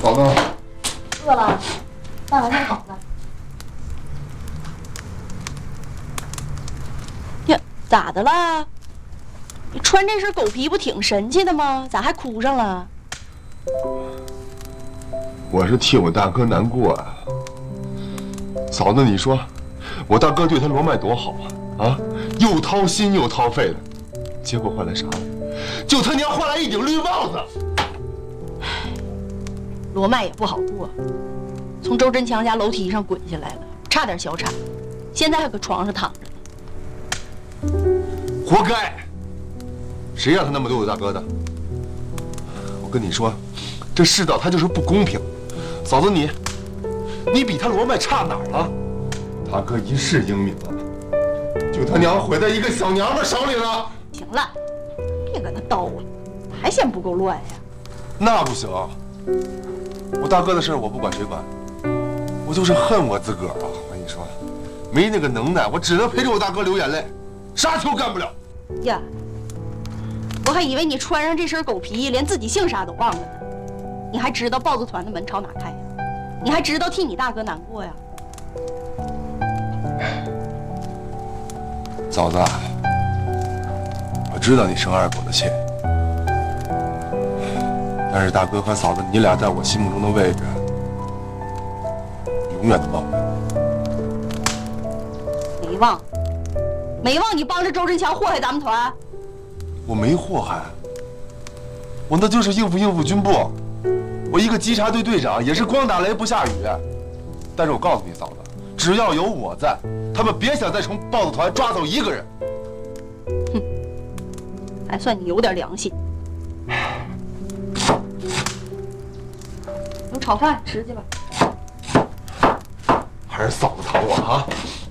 嫂子， 饿了，饭完全好了。呀，咋的了？你穿这身狗皮不挺神气的吗？咋还哭上了？ 我是替我大哥难过啊。嫂子，你说，我大哥对他罗麦多好啊！啊，又掏心又掏肺的，结果换来啥了？就他娘换来一顶绿帽子。 罗麦也不好过，从周振强家楼梯上滚下来了，差点小产，现在还搁床上躺着呢。 活该！谁让他那么对我大哥的？我跟你说，这世道他就是不公平。嫂子你比他罗麦差哪儿了？大哥一世英名啊，就他娘毁在一个小娘们手里了。 行了，别搁那叨了，还嫌不够乱呀？ 那不行，我大哥的事我不管谁管，我就是恨我自个儿啊！我跟你说，没那个能耐，我只能陪着我大哥流眼泪，啥球干不了。 呀，我还以为你穿上这身狗皮，连自己姓啥都忘了呢。你还知道豹子团的门朝哪开呀？你还知道替你大哥难过呀？ 嫂子，我知道你生二狗的气，但是大哥和嫂子，你俩在我心目中的位置，永远都忘不了。 没忘你帮着周振强祸害咱们团。 我没祸害，我那就是应付军部。我一个稽查队队长，也是光打雷不下雨。但是我告诉你嫂子，只要有我在，他们别想再从豹子团抓走一个人。 哼，还算你有点良心。有炒饭吃去吧。 还是嫂子疼我啊！